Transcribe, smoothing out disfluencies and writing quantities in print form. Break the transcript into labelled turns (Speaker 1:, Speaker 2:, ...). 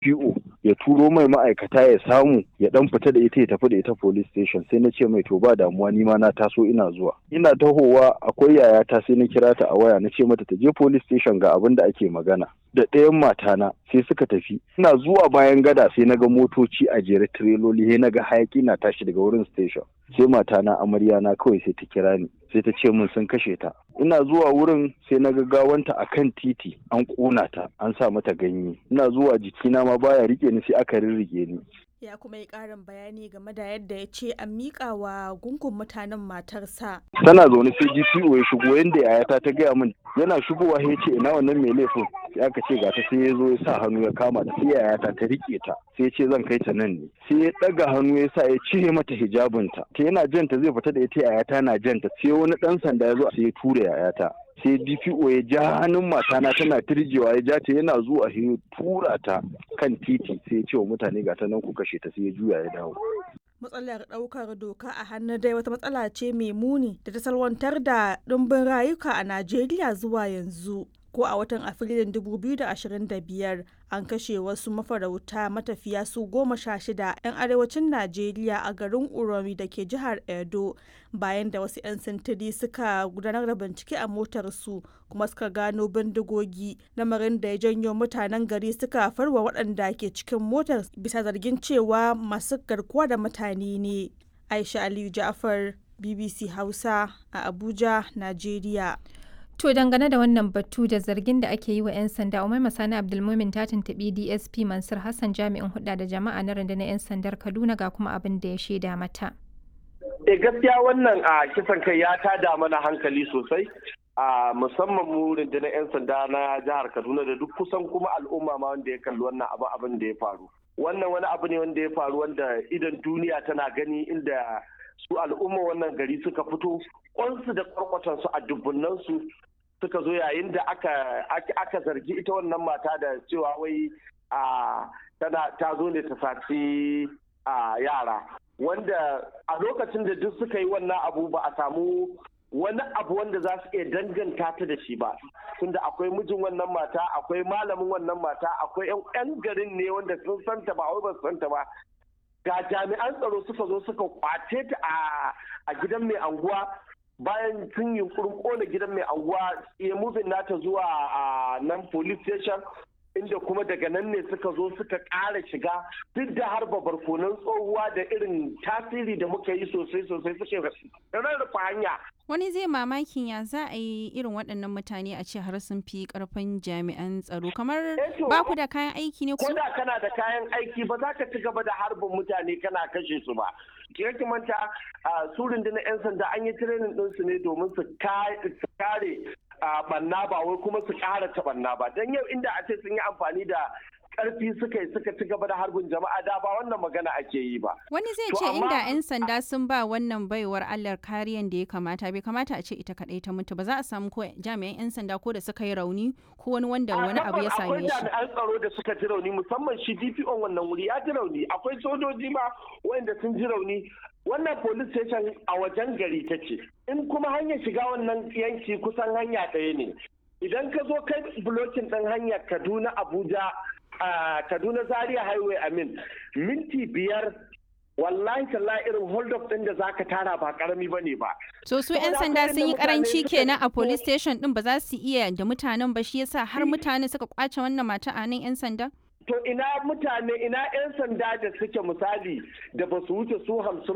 Speaker 1: PO ya turo mai ma'aikata ya samu ya dan fita da ita ya tafi da ita police station. Sai na ce mai to ba damuwa, ni ma na taso ina zuwa. Ina tahowa akwai yayata, sai na kira ta a waya na ce mata ta je police station ga abin da ake magana. Da ɗayan matana sai suka tafi. Ina zuwa bayan gada sai na ga motoci a jere, tireloli, sai na ga hayaki na tashi daga wurin station. Sai matana amarya na kawai sai ta kira ni, sai ta ce min sun kashe ta. Ina zuwa wurin sai na ga gawanta a kan titi, an ƙona ta, an sa mata ganye. Ina zuwa jikina ma baya rike ni, sai aka rirrige ni.
Speaker 2: Ya kuma yi ƙarin bayani game da yadda ya ce an miƙa wa gungun mutanen matarsa.
Speaker 1: Tana zaune sai GPO ya shigo, yanda yayata ta gaya min, yana shigowa ya ce ina wannan mai laifin, sai aka ce gata, sai ya zo ya sa hannu ya kama ta, sai yayata ta rike ta, sai ya ce zan kai ta nan ne, sai ya ɗaga hannu ya sa ya cire mata hijabinta, ta yana janta zai fita da ita, yayata na janta, sai wani ɗan sanda ya zo sai ya tura yayata. Sai DPO ya ja hannun matana tana tirjewa, ya ja ta, yana zuwa ya tura ta kan titi, sai ya ce wa mutane ga ta nan ku kashe ta, sai ya juya ya dawo.
Speaker 2: Matsalar ɗaukar doka a hannu dai wata matsala ce mai muni da ta salwantar da ɗumbin rayuka a Najeriya zuwa yanzu. Ko a watan Afrilun 2025 an kashe wasu mafarauta matafiya su 16 'yan arewacin Najeriya a garin Uromi da ke jihar Edo, bayan da wasu 'yan sintiri suka gudanar da bincike a motarsu kuma suka gano bindigogi, lamarin da ya janyo mutanen gari suka farwa waɗanda ke cikin motar bisa zargin cewa masu garkuwa da mutane ne. Aisha Aliyu Ja'far, BBC Hausa a Abuja, Najeriya.
Speaker 3: To dangane da wannan batu da zargin da ake yi wa 'yan sanda, Umaima Sani Abdulmumin ta tuntuɓi DSP Mansur Hassan, jami'in hulɗa da jama'a na rundunar 'yan sandar Kaduna, ga kuma abin da ya shaida mata.
Speaker 4: Gaskiya wannan a kisan kai ya tada mana hankali sosai, a musamman mu rundunar 'yan sanda na jihar Kaduna da duk kusan kuma al'umma ma wanda ya kalli wannan abin da ya faru. Wannan wani abu ne wanda ya faru wanda idan duniya tana gani, inda su al'umma wannan gari suka fito kwansu da kwarkwatansu a dubbunansu suka zo yayin da aka zargi ita wannan mata da cewa wai ta zo ne ta saci yara, wanda a lokacin da duk suka yi wannan abu ba a samu wani abu wanda za su iya danganta ta da shi ba, tunda akwai mijin wannan mata, akwai malamin wannan mata, akwai 'yan garin ne wanda sun santa ba wai ba su santa ba. Ga jami'an tsaro suka zo suka kwace ta a gidan mai anguwa, bayan sun yunkurin kona gidan mai anguwa ya mufin nata zuwa nan police station, inda kuma daga nan ne suka zo suka ƙara shiga, duk da har barkonon tsohuwa da irin tasiri da muka yi sosai suke rarrafa hanya.
Speaker 5: Wani zai mamakin ya za a yi irin waɗannan mutane a ce har sun fi ƙarfin jami'an tsaro, kamar ba ku da kayan aiki ne?
Speaker 4: Ko da kana da kayan aiki ba za ka ci gaba da harbin mutane kana kashe su ba. Ki manta su rundunar 'yan sanda an yi training ɗinsu ne domin su kare banna ba wai kuma su ƙara ta banna ba, don yau inda a ce sun yi amfani da karfi suka ci gaba da harbin jama'a da ba wannan magana ake yi ba.
Speaker 5: Wani zai ce inda 'yan sanda sun ba wannan baiwar Allah kariyan da ya kamata, bai kamata a ce ita kadai ta mutu ba, za a samu ko jami'an 'yan sanda ko da suka yi rauni ko wani abu ya same shi. Akwai
Speaker 4: jami'an tsaro da suka ji rauni, musamman shi DPO wannan wuri ya ji rauni, akwai sojoji ma wanda sun ji rauni. Wannan police station a wajen gari take, in kuma hanyar shiga wannan yanki kusan hanya ɗaya ne. Idan ka zo kai blocking ɗin hanyar Kaduna Abuja, Kaduna Zaria Highway, minti 5 wallahi tallahi irin hold up din da zaka tara ba karami bane ba.
Speaker 5: So su 'yan sanda sun yi karanci kenan a police station din, ba za su iya da mutanen ba, shi yasa har mutane suka kwace wannan mata a nan 'yan sanda?
Speaker 4: To ina 'yan sanda da suke misali da ba su wuce su 50